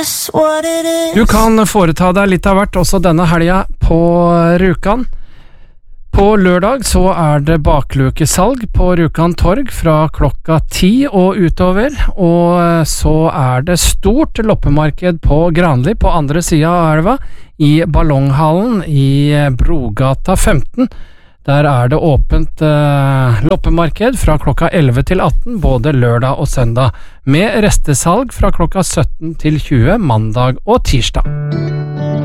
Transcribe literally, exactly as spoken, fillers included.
Du kan foreta deg litt av hvert også denne helga på Rjukan. På lørdag så er det baklukesalg på Rjukan torg fra klokka ti og utover, og så er det stort loppemarked på Granli på andre siden av elva, i Ballonghallen i Brogata femten. Der er det åpent eh, loppemarked fra klokka elleve til atten, både lørdag og søndag, med restesalg fra klokka sytten til tjue mandag og tirsdag.